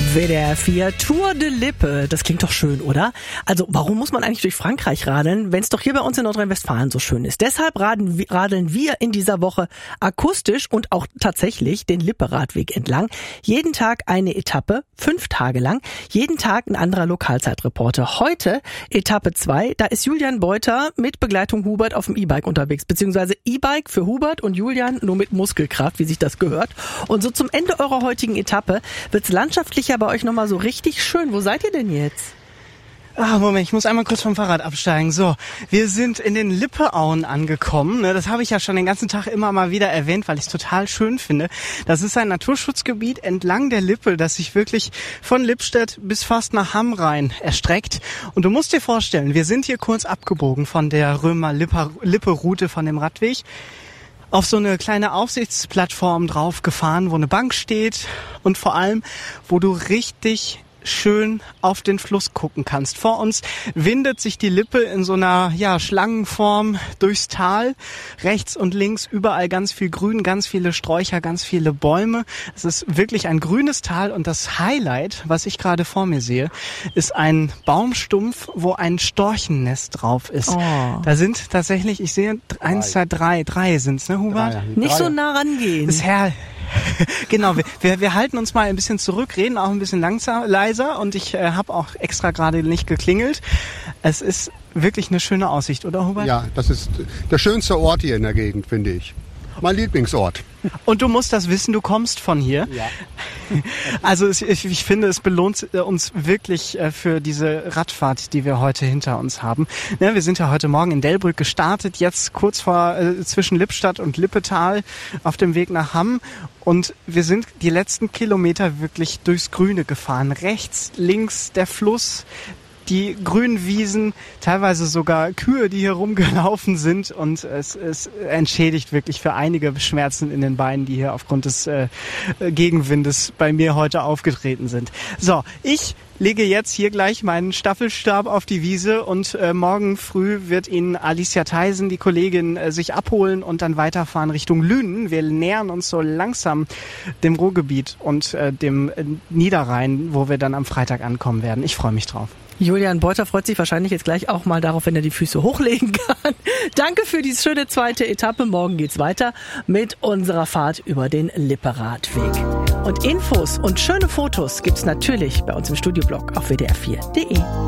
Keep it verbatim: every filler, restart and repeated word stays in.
W D R vier Tour de Lippe. Das klingt doch schön, oder? Also warum muss man eigentlich durch Frankreich radeln, wenn es doch hier bei uns in Nordrhein-Westfalen so schön ist? Deshalb radeln, radeln wir in dieser Woche akustisch und auch tatsächlich den Lippe-Radweg entlang. Jeden Tag eine Etappe, fünf Tage lang. Jeden Tag ein anderer Lokalzeitreporter. Heute Etappe zwei. Da ist Julian Beuter mit Begleitung Hubert auf dem E-Bike unterwegs. Beziehungsweise E-Bike für Hubert und Julian nur mit Muskelkraft, wie sich das gehört. Und so zum Ende eurer heutigen Etappe wird's landschaftlich ja bei euch nochmal so richtig schön. Wo seid ihr denn jetzt? Ah, Moment, ich muss einmal kurz vom Fahrrad absteigen. So, wir sind in den Lippeauen angekommen. Das habe ich ja schon den ganzen Tag immer mal wieder erwähnt, weil ich es total schön finde. Das ist ein Naturschutzgebiet entlang der Lippe, das sich wirklich von Lippstadt bis fast nach Hamm rein erstreckt. Und du musst dir vorstellen, wir sind hier kurz abgebogen von der Römer-Lippe-Route von dem Radweg, auf so eine kleine Aufsichtsplattform drauf gefahren, wo eine Bank steht und vor allem, wo du richtig schön auf den Fluss gucken kannst. Vor uns windet sich die Lippe in so einer ja Schlangenform durchs Tal. Rechts und links überall ganz viel Grün, ganz viele Sträucher, ganz viele Bäume. Es ist wirklich ein grünes Tal und das Highlight, was ich gerade vor mir sehe, ist ein Baumstumpf, wo ein Storchennest drauf ist. Oh. Da sind tatsächlich, ich sehe eins, zwei, drei, drei sind's, ne, Hubert? Drei. Nicht so nah rangehen. Das ist herrlich. Genau, wir, wir, wir halten uns mal ein bisschen zurück, reden auch ein bisschen langsam, leiser und ich äh, habe auch extra gerade nicht geklingelt. Es ist wirklich eine schöne Aussicht, oder Hubert? Ja, das ist der schönste Ort hier in der Gegend, finde ich. Mein Lieblingsort. Und du musst das wissen, du kommst von hier. Ja. Also ich, ich finde, es belohnt uns wirklich für diese Radfahrt, die wir heute hinter uns haben. Ja, wir sind ja heute Morgen in Delbrück gestartet, jetzt kurz vor äh, zwischen Lippstadt und Lippetal auf dem Weg nach Hamm. Und wir sind die letzten Kilometer wirklich durchs Grüne gefahren. Rechts, links der Fluss, die grünen Wiesen, teilweise sogar Kühe, die hier rumgelaufen sind und es, es entschädigt wirklich für einige Schmerzen in den Beinen, die hier aufgrund des äh, Gegenwindes bei mir heute aufgetreten sind. So, ich lege jetzt hier gleich meinen Staffelstab auf die Wiese und äh, morgen früh wird Ihnen Alicia Theisen, die Kollegin, äh, sich abholen und dann weiterfahren Richtung Lünen. Wir nähern uns so langsam dem Ruhrgebiet und äh, dem äh, Niederrhein, wo wir dann am Freitag ankommen werden. Ich freue mich drauf. Julian Beuter freut sich wahrscheinlich jetzt gleich auch mal darauf, wenn er die Füße hochlegen kann. Danke für die schöne zweite Etappe. Morgen geht's weiter mit unserer Fahrt über den Lippe-Radweg. Und Infos und schöne Fotos gibt's natürlich bei uns im Studioblog auf w d r vier punkt d e.